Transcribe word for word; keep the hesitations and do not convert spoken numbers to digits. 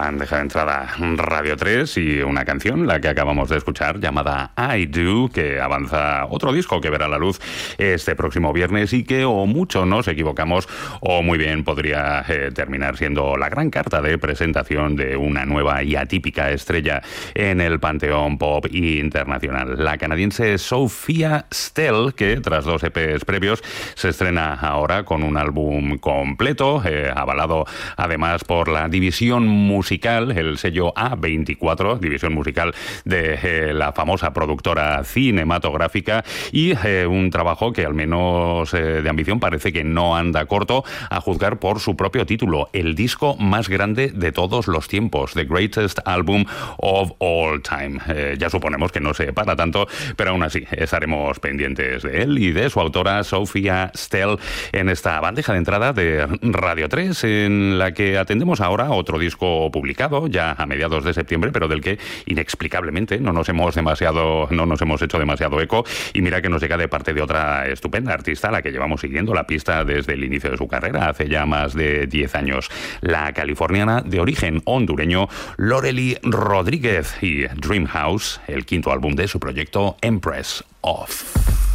bandeja de entrada Radio tres y una canción, la que acabamos de escuchar, llamada I Do, que avanza otro disco que verá la luz este próximo viernes y que o mucho nos equivocamos o muy bien podría eh, terminar siendo la gran carta de presentación de una nueva y atípica estrella en el panteón pop internacional. La canadiense Sophia Stell, que tras dos E Pes previos se estrena ahora con un álbum completo, eh, avalado además por la división musical, el sello A veinticuatro, división musical de eh, la famosa productora cinematográfica, y eh, un trabajo que al menos eh, de ambición parece que no anda corto, a juzgar por su propio título, el disco más grande de todos los tiempos, The Greatest Album of All Time. Eh, ya suponemos que no se para tanto, pero aún así estaremos pendientes de él y de su autora, Sophia Stell, en esta bandeja de entrada de Radio tres, en la que atendemos ahora otro disco publicado ya a mediados de septiembre, pero del que inexplicablemente no nos hemos demasiado, no nos hemos hecho demasiado eco, y mira que nos llega de parte de otra estupenda artista a la que llevamos siguiendo la pista desde el inicio de su carrera, hace ya más de diez años, la californiana de origen hondureño Lorely Rodríguez, y Dream House, el quinto álbum de su proyecto Empress of.